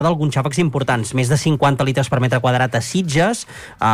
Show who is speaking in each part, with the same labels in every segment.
Speaker 1: d'alguns xàfecs importants, més de 50 litres per metre quadrat a Sitges,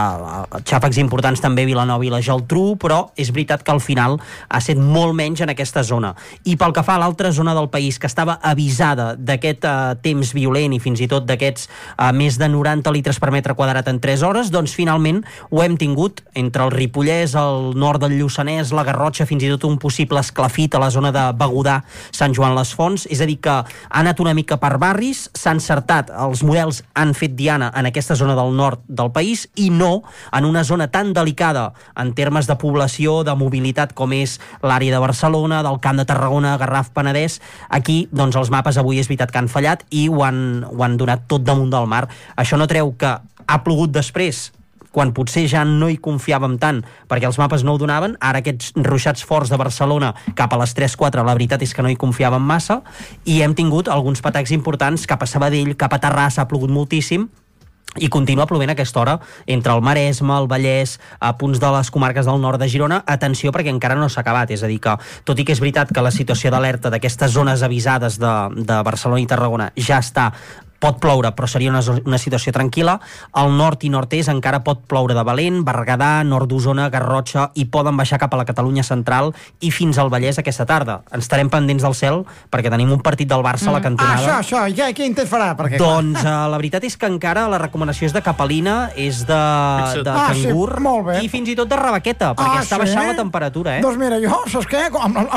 Speaker 1: xàfecs importants també a Vilanova i la Geltrú, però és veritat que al final ha estat molt menys en aquesta zona. I pel que fa a l'altra zona del país, que estava avisada d'aquest temps violent i fins i tot d'aquests més de 90 litres per metre quadrat en 3 hores, doncs finalment ho hem tingut entre el Ripollès, el nord del Lluçanès, la Garrotxa, fins i tot un possible esclafit a la zona de Begudà, Sant Joan les Fonts. És a dir, que ha anat una mica per barris, s'ha encertat, els models han fet diana en aquesta zona del nord del país i no en una zona tan delicada en termes de població, de mobilitat com és l'àrea de Barcelona, del Camp de Tarragona, Garraf, Penedès. Aquí, doncs, els mapes avui és veritat que han fallat i ho han donat tot damunt del mar. Això no treu que ha plogut després, quan potser ja no hi confiàvem tant perquè els mapes no ho donaven. Ara aquests ruixats forts de Barcelona cap a les 3-4, la veritat és que no hi confiàvem massa, i hem tingut alguns patacs importants cap a Sabadell, cap a Terrassa, ha plogut moltíssim, i continua plovent a aquesta hora entre el Maresme, el Vallès, a punts de les comarques del nord de Girona. Atenció, perquè encara no s'ha acabat, és a dir que, tot i que és veritat que la situació d'alerta d'aquestes zones avisades de Barcelona i Tarragona ja està, pot ploure, però seria una situació tranquil·la. Al nord i nord-est encara pot ploure de valent, Berguedà, nord d'Osona, Garrotxa, i poden baixar cap a la Catalunya central i fins al Vallès aquesta tarda. Ens estarem pendents del cel perquè tenim un partit del Barça a la cantonada.
Speaker 2: Això, què intent farà? Perquè,
Speaker 1: doncs la veritat és que encara la recomanació és de capelina, és de cangur,
Speaker 2: sí,
Speaker 1: i fins i tot de rebequeta, perquè està baixant la temperatura,
Speaker 2: Doncs mira, jo, saps què?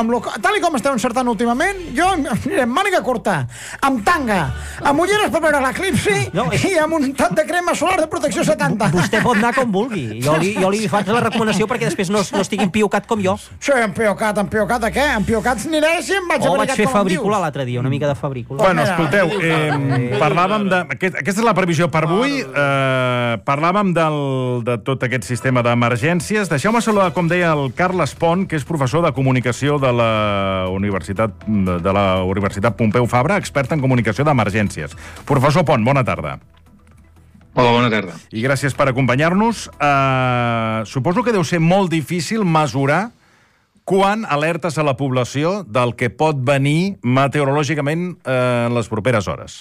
Speaker 2: Tal com esteu encertant últimament, jo aniré amb màniga curta, amb tanga, amb ulleres per veure l'eclipsi i amb un tant de crema solar de protecció 70.
Speaker 1: Vostè pot anar com vulgui. Jo li faig la recomanació perquè després no estigui empiocat com jo.
Speaker 2: Sí, empiocat de què? Empiocat aniré si em vaig
Speaker 1: vaig fer fabrícula l'altre dia, una mica de fabrícula.
Speaker 3: Bueno, escolteu, parlàvem de... Aquesta és la previsió per avui. Parlàvem de tot aquest sistema d'emergències. Deixeu-me saludar, com deia, el Carles Pont, que és professor de comunicació de la Universitat Pompeu Fabra, expert en comunicació d'emergències. Professor Pont, bona tarda.
Speaker 4: Hola, bona tarda.
Speaker 3: I gràcies per acompanyar-nos. Suposo que deu ser molt difícil mesurar quan alertes a la població del que pot venir meteorològicament en les properes hores.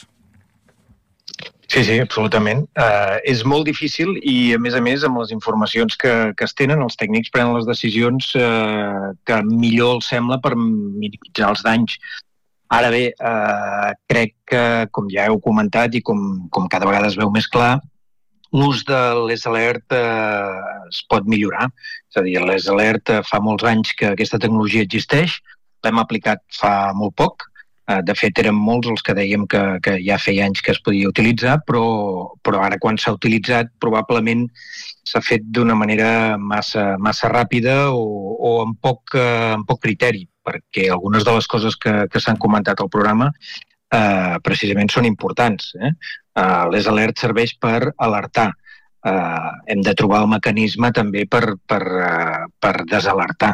Speaker 4: Sí, absolutament. És molt difícil i, a més, amb les informacions que es tenen, els tècnics prenen les decisions que millor els sembla per minimitzar els danys. Ara bé, crec que, com ja heu comentat i com cada vegada es veu més clar, l'ús de l'ES Alert es pot millorar. És a dir, l'ES Alert fa molts anys que aquesta tecnologia existeix, l'hem aplicat fa molt poc. De fet, érem molts els que dèiem que ja feia anys que es podia utilitzar, però ara quan s'ha utilitzat probablement s'ha fet d'una manera massa ràpida o amb poc criteri, perquè algunes de les coses que s'han comentat al programa precisament són importants. L'ES Alert serveix per alertar. Hem de trobar el mecanisme també per desalertar.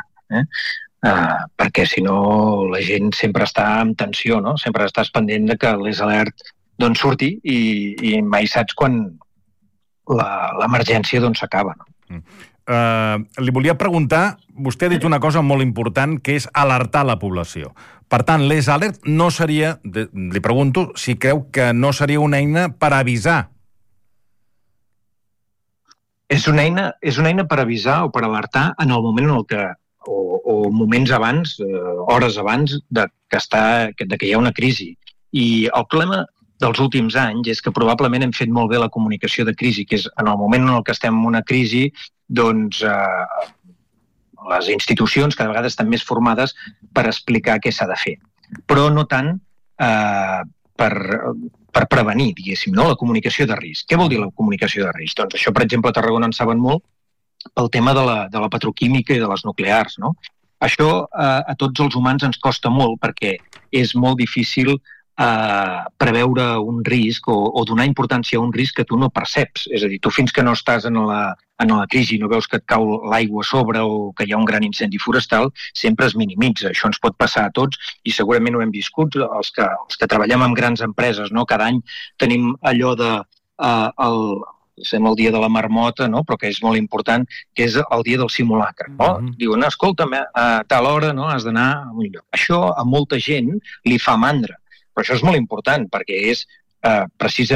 Speaker 4: Perquè si no la gent sempre està en tensió, no? Sempre estàs pendent de que l'ES Alert surti i mai saps quan l'emergència s'acaba.
Speaker 3: Li volia preguntar, vostè ha dit una cosa molt important, que és alertar la població. Per tant, l'ES Alert no seria, li pregunto, si creu que no seria una eina per avisar.
Speaker 4: És una eina per avisar o per alertar en el moment en el que o moments abans, hores abans que hi ha una crisi. I el problema dels últims anys és que probablement hem fet molt bé la comunicació de crisi, que és en el moment en el que estem en una crisi, doncs les institucions cada vegada estan més formades per explicar què s'ha de fer. Però no tant per prevenir, diguéssim, no? La comunicació de risc. Què vol dir la comunicació de risc? Doncs això, per exemple, a Tarragona en saben molt, pel tema de la petroquímica i de les nuclears, no? Això a tots els humans ens costa molt perquè és molt difícil preveure un risc o donar importància a un risc que tu no perceps. És a dir, tu fins que no estàs en la crisi i no veus que et cau l'aigua a sobre o que hi ha un gran incendi forestal, sempre es minimitza. Això ens pot passar a tots i segurament ho hem viscut els que treballem en grans empreses, no? Cada any tenim allò de el dia de la marmota, no? Però que és molt important, que és el dia del simulacre. No? Diuen, escolta'm, a tal hora no? Has d'anar a un lloc. Això a molta gent li fa mandra, però això és molt important perquè és precisament